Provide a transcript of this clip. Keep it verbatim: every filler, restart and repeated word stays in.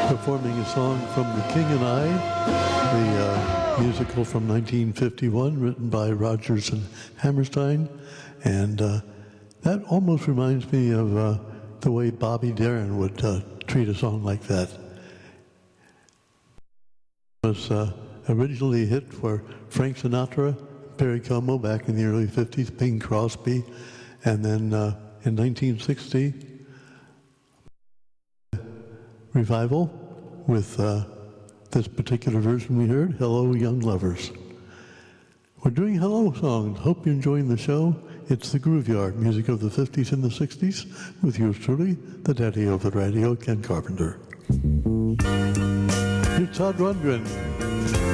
performing a song from The King and I, the uh, musical from nineteen fifty-one, written by Rodgers and Hammerstein. And uh, that almost reminds me of uh, the way Bobby Darin would uh, treat a song like that. It was uh, originally a hit for Frank Sinatra, Perry Como back in the early fifties, Bing Crosby, and then uh, in nineteen sixty, revival with uh, this particular version we heard, Hello Young Lovers. We're doing hello songs. Hope you're enjoying the show. It's the Grooveyard, music of the fifties and the sixties, with yours truly, the daddy of the radio, Ken Carpenter. Here's Todd Rundgren.